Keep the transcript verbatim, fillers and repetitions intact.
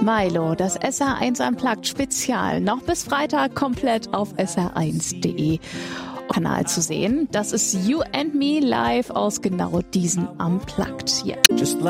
Milo, das S R eins Unplugged Spezial, noch bis Freitag komplett auf S R eins Punkt de Kanal zu sehen. Das ist You and Me live aus genau diesen Unplugged hier.